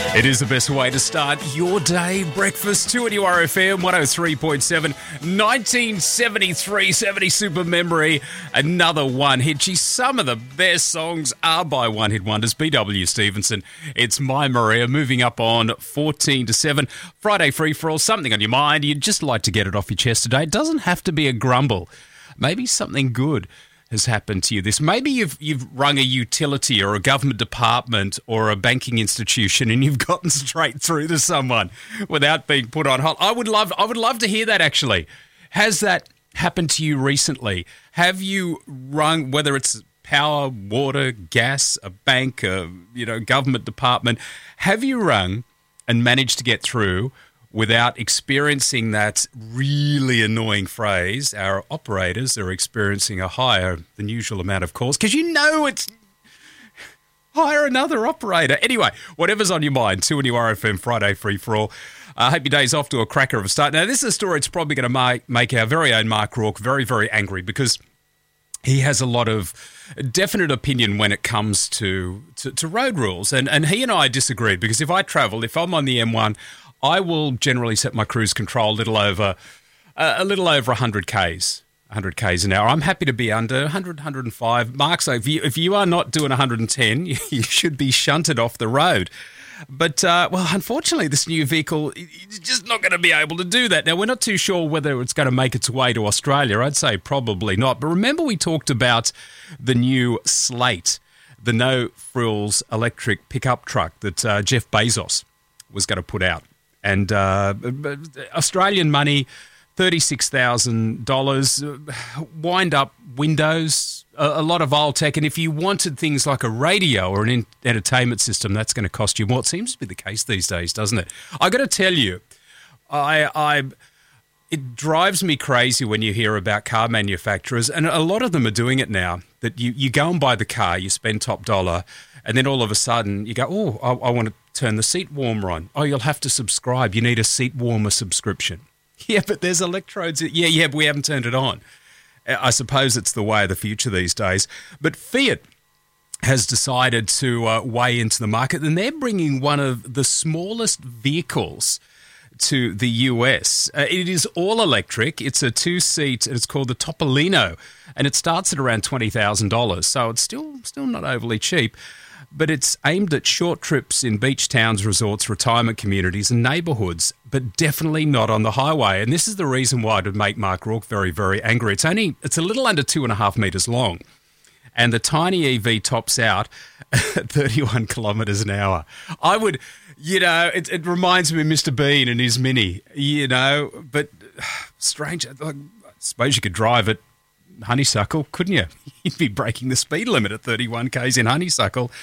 It is the best way to start your day. Breakfast to RFM 103.7, 1973, 70 super memory. Another one hit. Geez, some of the best songs are by one hit wonders. B.W. Stevenson. It's My Maria, moving up on 14 to 7. Friday free for all. Something on your mind. You'd just like to get it off your chest today. It doesn't have to be a grumble. Maybe something good has happened to you. Maybe you've rung a utility or a government department or a banking institution and you've gotten straight through to someone without being put on hold. I would love to hear that, actually. Has that happened to you recently? Have you rung, whether it's power, water, gas, a bank, a government department, have you rung and managed to get through without experiencing that really annoying phrase, our operators are experiencing a higher than usual amount of calls? Because it's hire another operator. Anyway, whatever's on your mind, 2 RFM Friday free for all. I hope your day's off to a cracker of a start. Now, this is a story that's probably going to make our very own Mark Rourke very, very angry, because he has a lot of definite opinion when it comes to road rules. And he and I disagree, because if I'm on the M1, I will generally set my cruise control a little over 100 k's an hour. I'm happy to be under 100, 105. Mark, so if you are not doing 110, you should be shunted off the road. But, unfortunately, this new vehicle is just not going to be able to do that. Now, we're not too sure whether it's going to make its way to Australia. I'd say probably not. But remember, we talked about the new Slate, the no-frills electric pickup truck that Jeff Bezos was going to put out. And Australian money, $36,000, wind-up windows, a lot of old tech. And if you wanted things like a radio or an entertainment system, that's going to cost you more. It seems to be the case these days, doesn't it? I got to tell you, it drives me crazy when you hear about car manufacturers, and a lot of them are doing it now, that you go and buy the car, you spend top dollar, and then all of a sudden you go, I want to turn the seat warmer on. Oh, you'll have to subscribe. You need a seat warmer subscription. Yeah, but there's electrodes. Yeah, but we haven't turned it on. I suppose it's the way of the future these days. But Fiat has decided to weigh into the market, and they're bringing one of the smallest vehicles to the US. It is all electric. It's a 2-seat, and it's called the Topolino, and it starts at around $20,000. So it's still not overly cheap. But it's aimed at short trips in beach towns, resorts, retirement communities and neighbourhoods, but definitely not on the highway. And this is the reason why it would make Mark Rourke very, very angry. It's a little under 2.5 metres long, and the tiny EV tops out at 31 kilometres an hour. I would, it reminds me of Mr. Bean and his Mini, but strange. I suppose you could drive it Honeysuckle, couldn't you? You'd be breaking the speed limit at 31 k's in Honeysuckle.